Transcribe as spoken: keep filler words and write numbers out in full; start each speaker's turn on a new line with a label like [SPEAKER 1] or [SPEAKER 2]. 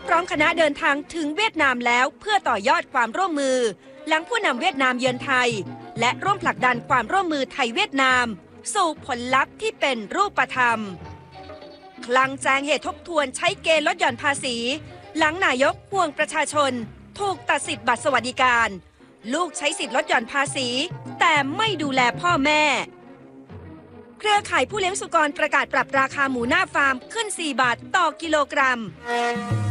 [SPEAKER 1] พร้อมคณะเดินทางถึงเวียดนามแล้วเพื่อต่อยอดความร่วมมือหลังผู้นำเวียดนามเยือนไทยและร่วมผลักดันความร่วมมือไทยเวียดนามสู่ผลลัพธ์ที่เป็นรูปธรรมคลังแจงเหตุทบทวนใช้เกณฑ์ลดหย่อนภาษีหลังนายกห่วงประชาชนถูกตัดสิทธิ์บัตรสวัสดิการลูกใช้สิทธิ์ลดหย่อนภาษีแต่ไม่ดูแลพ่อแม่เครือข่ายผู้เลี้ยงสุกรประกาศปรับราคาหมูหน้าฟาร์มขึ้นสี่บาทต่อกิโลกรัม